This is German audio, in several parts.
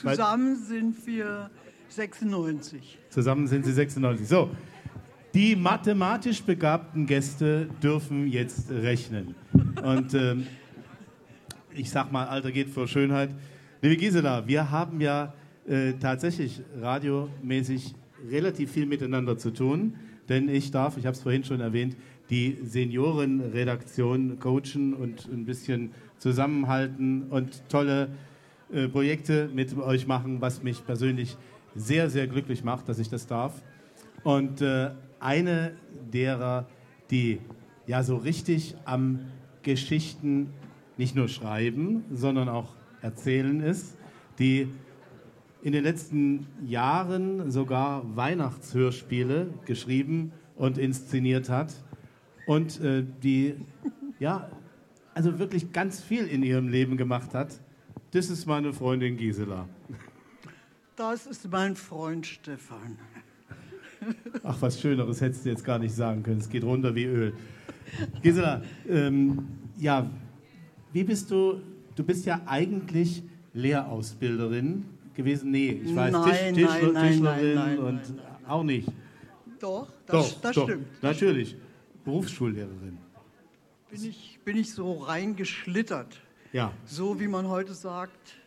Zusammen sind wir 96. Zusammen sind Sie 96. So, die mathematisch begabten Gäste dürfen jetzt rechnen. Und ich sag mal, Alter geht vor Schönheit. Liebe Gisela, wir haben ja tatsächlich radiomäßig relativ viel miteinander zu tun, denn ich habe es vorhin schon erwähnt, die Seniorenredaktion coachen und ein bisschen zusammenhalten und tolle Projekte mit euch machen, was mich persönlich sehr, sehr glücklich macht, dass ich das darf. Und eine derer, die ja so richtig am Geschichten nicht nur schreiben, sondern auch erzählen ist, die in den letzten Jahren sogar Weihnachtshörspiele geschrieben und inszeniert hat und die ja also wirklich ganz viel in ihrem Leben gemacht hat. Das ist meine Freundin Gisela. Das ist mein Freund Stefan. Ach, was Schöneres hättest du jetzt gar nicht sagen können. Es geht runter wie Öl. Gisela, ja, wie bist du? Du bist ja eigentlich Lehrausbilderin gewesen. Nee, ich weiß, Tischlerin und auch nicht. Doch, das stimmt. Natürlich, Berufsschullehrerin. Bin ich so reingeschlittert. Ja. So wie man heute sagt,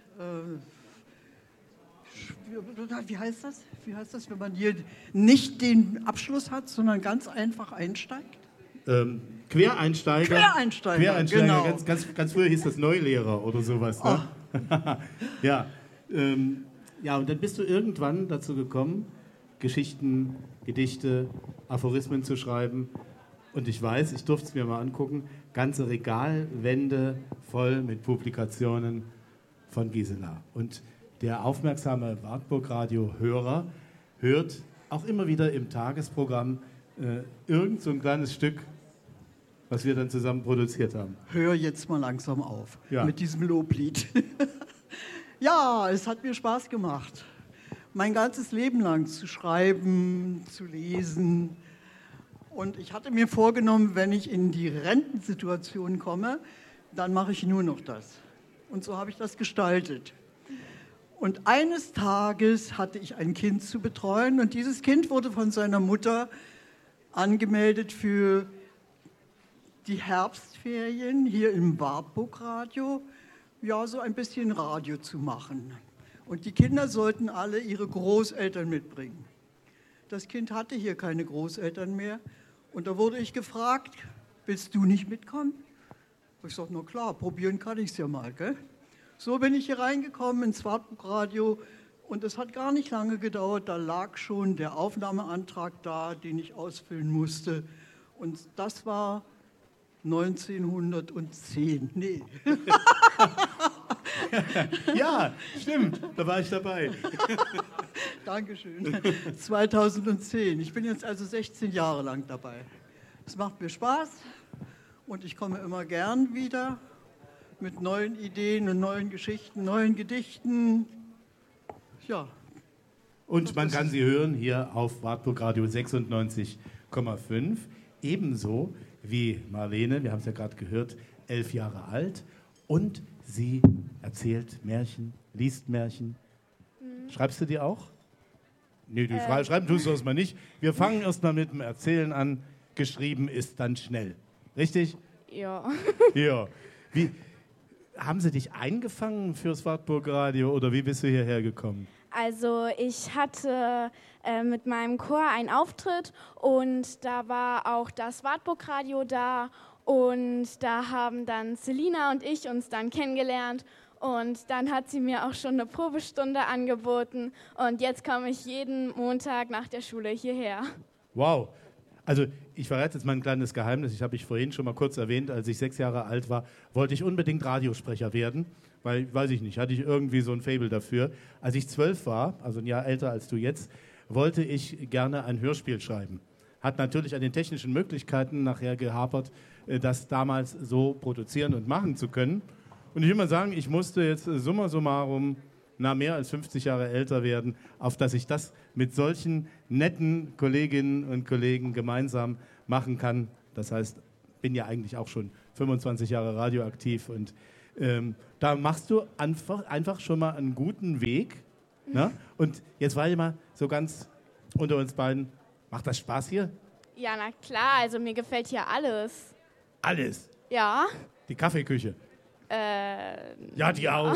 wie heißt das? Wie heißt das, wenn man hier nicht den Abschluss hat, sondern ganz einfach einsteigt? Quereinsteiger. Quereinsteiger, genau. Ganz früher hieß das Neulehrer oder sowas. Ne? Oh. Ja. Ja, und dann bist du irgendwann dazu gekommen, Geschichten, Gedichte, Aphorismen zu schreiben. Und ich weiß, ich durfte es mir mal angucken, ganze Regalwände voll mit Publikationen von Gisela. Und der aufmerksame Wartburg-Radio-Hörer hört auch immer wieder im Tagesprogramm irgend so ein kleines Stück, was wir dann zusammen produziert haben. Hör jetzt mal langsam auf mit diesem Loblied. Ja, es hat mir Spaß gemacht, mein ganzes Leben lang zu schreiben, zu lesen. Und ich hatte mir vorgenommen, wenn ich in die Rentensituation komme, dann mache ich nur noch das. Und so habe ich das gestaltet. Und eines Tages hatte ich ein Kind zu betreuen und dieses Kind wurde von seiner Mutter angemeldet für die Herbstferien hier im Wartburg-Radio, ja, so ein bisschen Radio zu machen. Und die Kinder sollten alle ihre Großeltern mitbringen. Das Kind hatte hier keine Großeltern mehr und da wurde ich gefragt, willst du nicht mitkommen? Ich sagte, na klar, probieren kann ich es ja mal, gell? So bin ich hier reingekommen ins Wartburg-Radio und es hat gar nicht lange gedauert, da lag schon der Aufnahmeantrag da, den ich ausfüllen musste. Und das war 1910. Nee. Ja, stimmt, da war ich dabei. Dankeschön. 2010. Ich bin jetzt also 16 Jahre lang dabei. Es macht mir Spaß und ich komme immer gern wieder mit neuen Ideen und neuen Geschichten, neuen Gedichten. Ja. Und man kann sie hören hier auf Wartburg Radio 96,5. Ebenso wie Marlene, wir haben es ja gerade gehört, 11 Jahre alt. Und sie erzählt Märchen, liest Märchen. Schreibst du die auch? Nee, schreiben tust du erstmal nicht. Wir fangen erstmal mit dem Erzählen an. Geschrieben ist dann schnell. Richtig? Ja. Ja. Wie, haben sie dich eingefangen fürs Wartburg-Radio oder wie bist du hierher gekommen? Also ich hatte mit meinem Chor einen Auftritt und da war auch das Wartburg-Radio da und da haben dann Selina und ich uns dann kennengelernt und dann hat sie mir auch schon eine Probestunde angeboten und jetzt komme ich jeden Montag nach der Schule hierher. Wow. Also ich verrate jetzt mal ein kleines Geheimnis. Ich habe ich vorhin schon mal kurz erwähnt, als ich 6 Jahre alt war, wollte ich unbedingt Radiosprecher werden, weil, weiß ich nicht, hatte ich irgendwie so ein Faible dafür. Als ich 12 war, also ein Jahr älter als du jetzt, wollte ich gerne ein Hörspiel schreiben. Hat natürlich an den technischen Möglichkeiten nachher gehapert, das damals so produzieren und machen zu können. Und ich will mal sagen, ich musste jetzt summa summarum mehr als 50 Jahre älter werden, auf dass ich das mit solchen netten Kolleginnen und Kollegen gemeinsam machen kann. Das heißt, bin ja eigentlich auch schon 25 Jahre radioaktiv und da machst du einfach schon mal einen guten Weg, Na? Und jetzt war ich mal so ganz unter uns beiden, macht das Spaß hier? Ja, na klar, also mir gefällt hier alles. Alles? Ja. Die Kaffeeküche? Ja, die auch.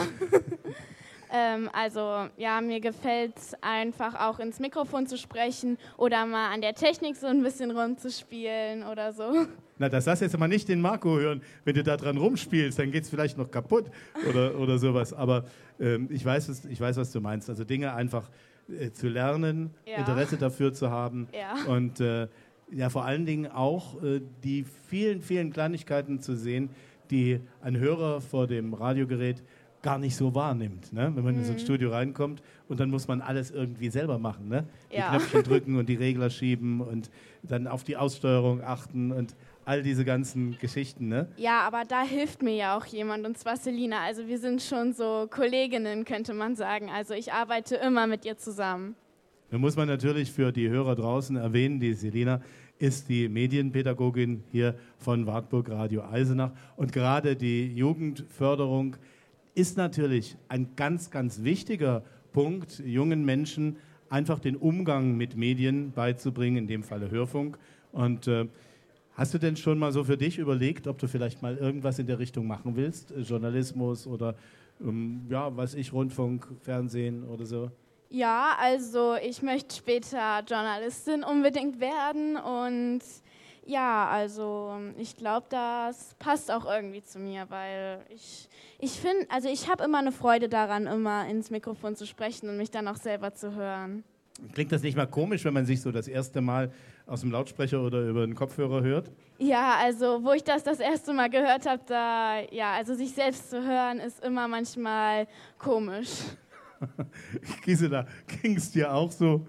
Also, ja, mir gefällt es einfach auch ins Mikrofon zu sprechen oder mal an der Technik so ein bisschen rumzuspielen oder so. Na, das lass jetzt mal nicht den Marco hören. Wenn du da dran rumspielst, dann geht es vielleicht noch kaputt oder sowas. Aber ich weiß, was du meinst. Also Dinge einfach zu lernen, ja. Interesse dafür zu haben. Ja. Und ja, vor allen Dingen auch die vielen, vielen Kleinigkeiten zu sehen, die ein Hörer vor dem Radiogerät gar nicht so wahrnimmt, ne? Wenn man in so ein Studio reinkommt und dann muss man alles irgendwie selber machen, ne? Die Knöpfchen drücken und die Regler schieben und dann auf die Aussteuerung achten und all diese ganzen Geschichten, ne? Ja, aber da hilft mir ja auch jemand, und zwar Selina. Also wir sind schon so Kolleginnen, könnte man sagen. Also ich arbeite immer mit ihr zusammen. Da muss man natürlich für die Hörer draußen erwähnen, die Selina ist die Medienpädagogin hier von Wartburg Radio Eisenach. Und gerade die Jugendförderung ist natürlich ein ganz, ganz wichtiger Punkt, jungen Menschen einfach den Umgang mit Medien beizubringen, in dem Falle Hörfunk. Und hast du denn schon mal so für dich überlegt, ob du vielleicht mal irgendwas in der Richtung machen willst? Journalismus oder, ja, was ich, Rundfunk, Fernsehen oder so? Ja, also ich möchte später Journalistin unbedingt werden und ja, also ich glaube, das passt auch irgendwie zu mir, weil ich finde, also ich habe immer eine Freude daran, immer ins Mikrofon zu sprechen und mich dann auch selber zu hören. Klingt das nicht mal komisch, wenn man sich so das erste Mal aus dem Lautsprecher oder über den Kopfhörer hört? Ja, also wo ich das erste Mal gehört habe, also sich selbst zu hören, ist immer manchmal komisch. Gisela, ging es dir auch so?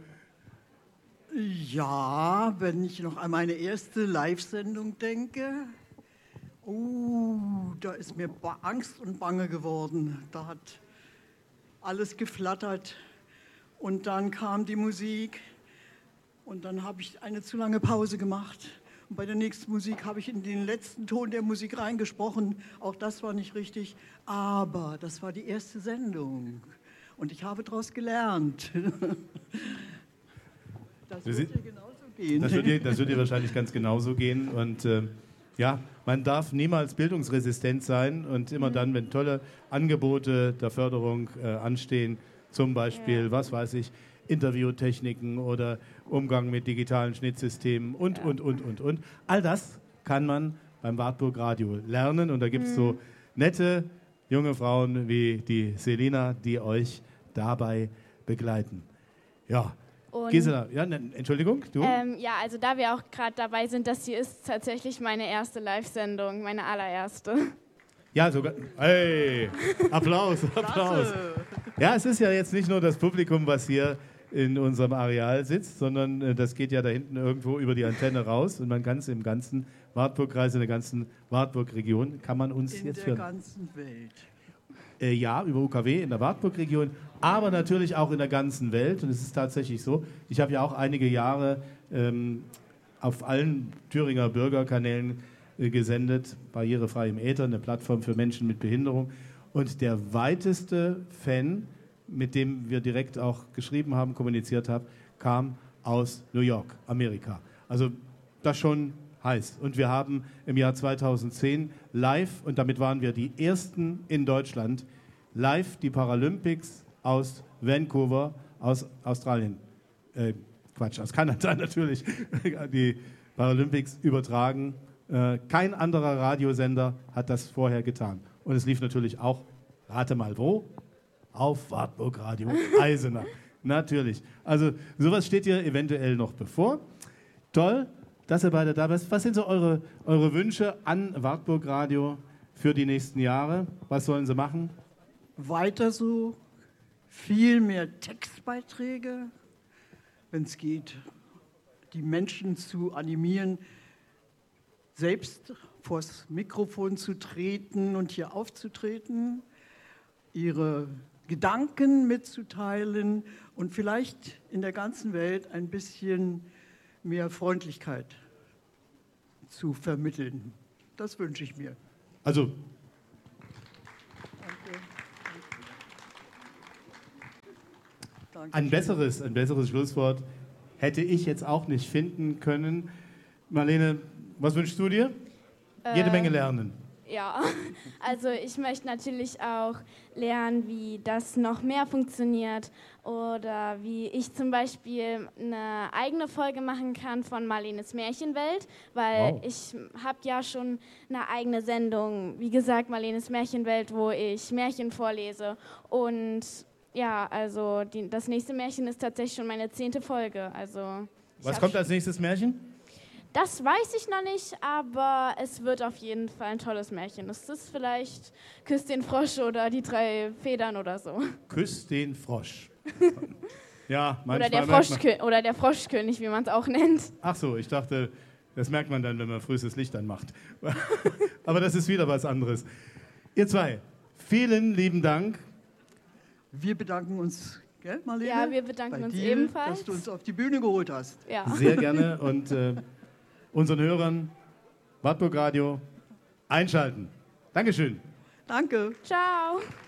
Ja, wenn ich noch an meine erste Live-Sendung denke, da ist mir Angst und Bange geworden. Da hat alles geflattert und dann kam die Musik und dann habe ich eine zu lange Pause gemacht. Und bei der nächsten Musik habe ich in den letzten Ton der Musik reingesprochen. Auch das war nicht richtig, aber das war die erste Sendung und ich habe daraus gelernt. Das wird dir genauso gehen. Das wird dir wahrscheinlich ganz genauso gehen. Und ja, man darf niemals bildungsresistent sein. Und immer dann, wenn tolle Angebote der Förderung anstehen, zum Beispiel, was weiß ich, Interviewtechniken oder Umgang mit digitalen Schnittsystemen und. All das kann man beim Wartburg Radio lernen. Und da gibt es so nette junge Frauen wie die Selina, die euch dabei begleiten. Ja. Und Gisela, ja, Entschuldigung, du? Ja, also da wir auch gerade dabei sind, das hier ist tatsächlich meine erste Live-Sendung, meine allererste. Ja, sogar. Hey, Applaus, Applaus. Ja, es ist ja jetzt nicht nur das Publikum, was hier in unserem Areal sitzt, sondern das geht ja da hinten irgendwo über die Antenne raus und man kann es im ganzen Wartburg-Kreis, in der ganzen Wartburg-Region, kann man uns jetzt hören. In der ganzen Welt. Ja, über UKW in der Wartburg-Region, aber natürlich auch in der ganzen Welt. Und es ist tatsächlich so, ich habe ja auch einige Jahre auf allen Thüringer Bürgerkanälen gesendet, barrierefrei im Äther, eine Plattform für Menschen mit Behinderung. Und der weiteste Fan, mit dem wir direkt auch geschrieben haben, kommuniziert haben, kam aus New York, Amerika. Also das schon heiß. Und wir haben im Jahr 2010 live, und damit waren wir die Ersten in Deutschland, live die Paralympics aus Vancouver, aus Australien, aus Kanada natürlich, die Paralympics übertragen. Kein anderer Radiosender hat das vorher getan. Und es lief natürlich auch, rate mal wo, auf Wartburg Radio Eisenach. Natürlich. Also sowas steht dir eventuell noch bevor. Toll, dass ihr beide da seid. Was sind so eure Wünsche an Wartburg Radio für die nächsten Jahre? Was sollen sie machen? Weiter so, viel mehr Textbeiträge, wenn es geht, die Menschen zu animieren, selbst vors Mikrofon zu treten und hier aufzutreten, ihre Gedanken mitzuteilen und vielleicht in der ganzen Welt ein bisschen mehr Freundlichkeit zu vermitteln. Das wünsche ich mir. Also, Ein besseres Schlusswort hätte ich jetzt auch nicht finden können. Marlene, was wünschst du dir? Jede Menge lernen. Ja, also ich möchte natürlich auch lernen, wie das noch mehr funktioniert oder wie ich zum Beispiel eine eigene Folge machen kann von Marlenes Märchenwelt, weil ich habe ja schon eine eigene Sendung, wie gesagt, Marlenes Märchenwelt, wo ich Märchen vorlese und ja, also das nächste Märchen ist tatsächlich schon meine 10. Folge. Also was kommt als nächstes Märchen? Das weiß ich noch nicht, aber es wird auf jeden Fall ein tolles Märchen. Es ist vielleicht Küss den Frosch oder die 3 Federn oder so. Küss den Frosch. Ja, oder der Froschkönig, wie man es auch nennt. Ach so, ich dachte, das merkt man dann, wenn man frühestes Licht anmacht. Aber das ist wieder was anderes. Ihr zwei, vielen lieben Dank. Wir bedanken uns, gell, Marlene? Ja, wir bedanken bei uns dir, ebenfalls. dass du uns auf die Bühne geholt hast. Ja. Sehr gerne und unseren Hörern, Wartburg Radio, einschalten. Dankeschön. Danke. Ciao.